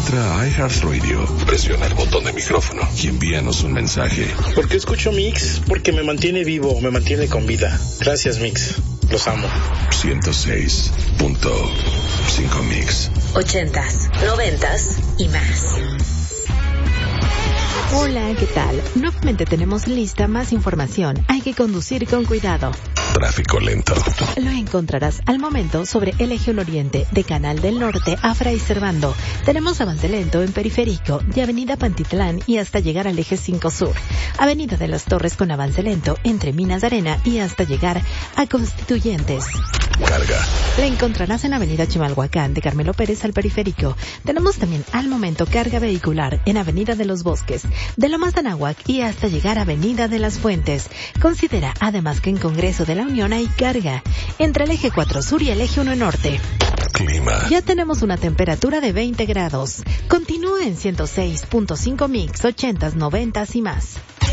Entra a iHeartRadio, presiona el botón de micrófono y envíanos un mensaje. ¿Por qué escucho Mix? Porque me mantiene vivo, me mantiene con vida. Gracias, Mix. Los amo. 106.5 Mix. 80s, 90s y más. Hola, ¿qué tal? Nuevamente tenemos lista más información. Hay que conducir con cuidado. Tráfico lento. Lo encontrarás al momento sobre el eje oriente, de Canal del Norte a Fray Servando. Tenemos avance lento en Periférico, de Avenida Pantitlán y hasta llegar al eje 5 Sur. Avenida de las Torres con avance lento entre Minas de Arena y hasta llegar a Constituyentes. Carga. La encontrarás en Avenida Chimalhuacán, de Carmelo Pérez al Periférico. Tenemos también al momento carga vehicular en Avenida de los Bosques, de Lomas de Anáhuac y hasta llegar a Avenida de las Fuentes. Considera además que en Congreso de la Unión hay carga entre el eje 4 Sur y el eje 1 Norte. Clima. Ya tenemos una temperatura de 20 grados. Continúa en 106.5 Mix, 80s, 90s y más.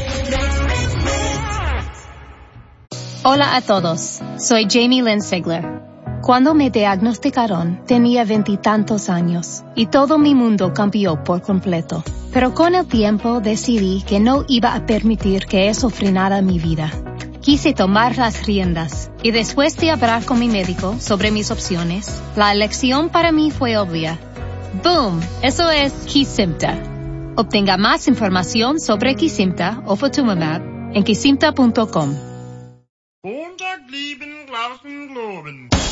Hola a todos, soy Jamie Lynn Sigler. Cuando me diagnosticaron, tenía 20 y tantos años y todo mi mundo cambió por completo. Pero con el tiempo decidí que no iba a permitir que eso frenara mi vida. Quise tomar las riendas y después de hablar con mi médico sobre mis opciones, la elección para mí fue obvia. ¡Boom! Eso es Kesimpta. Obtenga más información sobre Kesimpta o Ofatumumab en kesimpta.com.